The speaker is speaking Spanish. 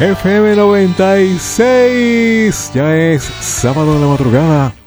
FM 96. Ya es sábado de la madrugada.